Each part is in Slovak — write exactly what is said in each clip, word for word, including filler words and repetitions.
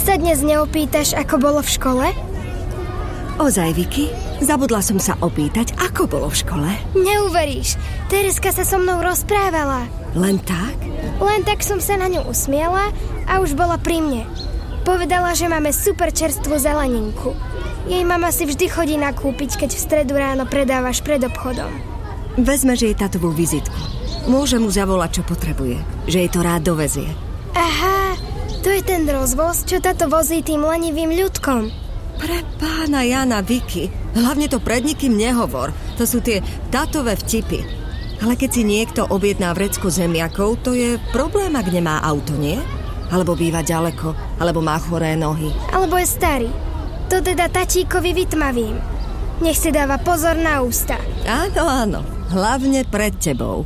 sa dnes neopýtaš, ako bolo v škole? Ozaj, Vicky? Zabudla som sa opýtať, ako bolo v škole. Neuveríš, Tereska sa so mnou rozprávala. Len tak? Len tak som sa na ňu usmiela a už bola pri mne. Povedala, že máme super čerstvú zeleninku. Jej mama si vždy chodí nakúpiť, keď v stredu ráno predávaš pred obchodom. Vezmeš jej tátovú vizitku. Môže mu zavolať, čo potrebuje. Že jej to rád dovezie. Aha, to je ten rozvoz, čo táto vozí tým lenivým ľudkom. Pre pána Jana, Vicky, hlavne to pred nikým nehovor. To sú tie tatové vtipy. Ale keď si niekto objedná vrecko zemiakov, to je problém, ak nemá auto, nie? Alebo býva ďaleko, alebo má choré nohy. Alebo je starý. To teda tatíkovi vytmavím. Nech si dáva pozor na ústa. Áno, áno. Hlavne pred tebou.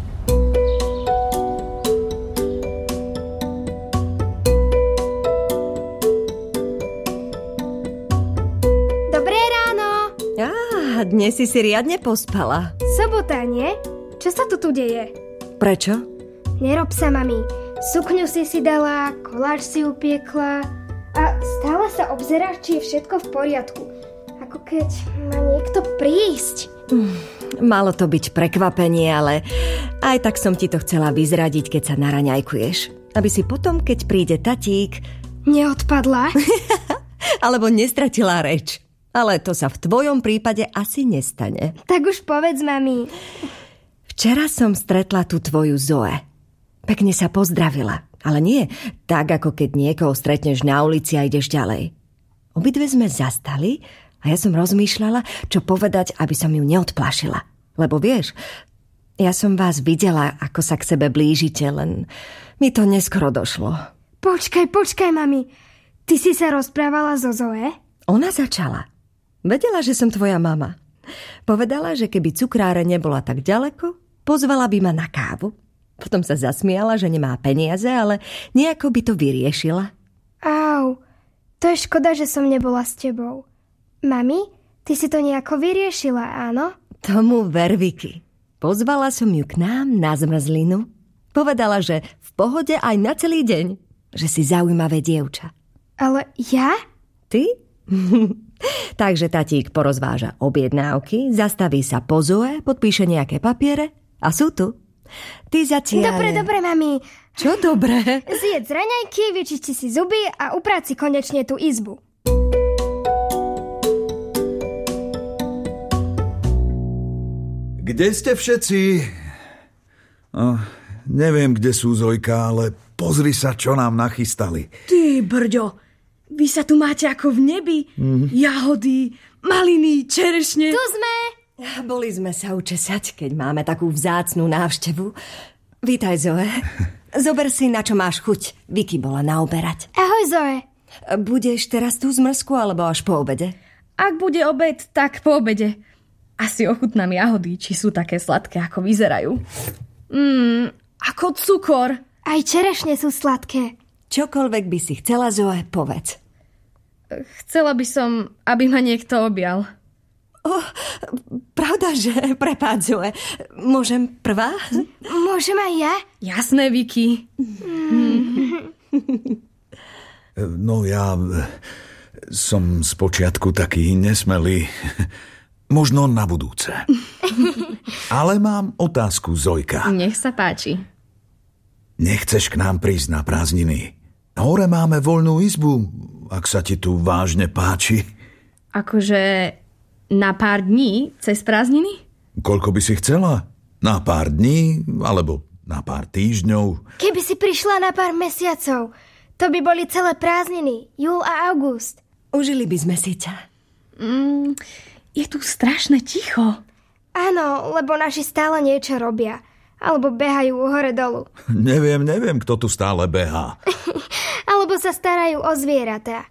Dnes si si riadne pospala. Sobota, nie? Čo sa tu tu deje? Prečo? Nerob sa, mami. Sukňu si si dala, koláč si upiekla a stále sa obzeráš, či je všetko v poriadku. Ako keď má niekto prísť. Mm, malo to byť prekvapenie, ale aj tak som ti to chcela vyzradiť, keď sa naraňajkuješ. Aby si potom, keď príde tatík... Neodpadla? Alebo nestratila reč. Ale to sa v tvojom prípade asi nestane. Tak už povedz, mami. Včera som stretla tú tvoju Zoe. Pekne sa pozdravila. Ale nie tak, ako keď niekoho stretneš na ulici a ideš ďalej. Obidve sme zastali a ja som rozmýšľala, čo povedať, aby som ju neodplašila. Lebo vieš, ja som vás videla, ako sa k sebe blížite, len mi to neskoro došlo. Počkaj, počkaj, mami. Ty si sa rozprávala so Zoe? Ona začala. Vedela, že som tvoja mama. Povedala, že keby cukráre nebola tak ďaleko, pozvala by ma na kávu. Potom sa zasmiala, že nemá peniaze, ale nejako by to vyriešila. Au, to je škoda, že som nebola s tebou. Mami, ty si to nejako vyriešila, áno? Tomu ver, Vicky. Pozvala som ju k nám na zmrzlinu. Povedala, že v pohode aj na celý deň. Že si zaujímavé dievča. Ale ja? Ty? Takže tatík porozváža objednávky, zastaví sa po Zoe, podpíše nejaké papiere a sú tu. Ty zatiaľ... Dobre, dobre, mami. Čo dobre? Zjedz raňajky, vyčisti si zuby a uprať si konečne tú izbu. Kde ste všetci? Oh, neviem, kde sú, Zojka, ale pozri sa, čo nám nachystali. Ty, brďo, vy sa tu máte ako v nebi. Mm. Jahody, maliny, čerešne. Tu sme. Boli sme sa učesať, keď máme takú vzácnu návštevu. Vítaj, Zoe. Zober si, na čo máš chuť. Vicky bola naoberať. Ahoj, Zoe. Budeš teraz tú zmrzku, alebo až po obede? Ak bude obed, tak po obede. Asi ochutnám jahody, či sú také sladké, ako vyzerajú. Mmm, ako cukor. Aj čerešne sú sladké. Čokoľvek by si chcela, Zoe, povedz. Chcela by som, aby ma niekto objal. Oh, pravda, že? Prepáč, Zoe. Môžem prvá? Môžem aj ja? Jasné, Vicky. No ja som spočiatku taký nesmelý. Možno na budúce. Ale mám otázku, Zojka. Nech sa páči. Nechceš k nám prísť na prázdniny? Hore máme voľnú izbu, ak sa ti tu vážne páči. Akože na pár dní cez prázdniny? Koľko by si chcela? Na pár dní, alebo na pár týždňov? Keby si prišla na pár mesiacov, to by boli celé prázdniny, júl a august. Užili by sme si ťa. Mm, je tu strašne ticho. Áno, lebo naši stále niečo robia. Alebo behajú hore dolu. Neviem, neviem, kto tu stále behá. Alebo sa starajú o zvieratá.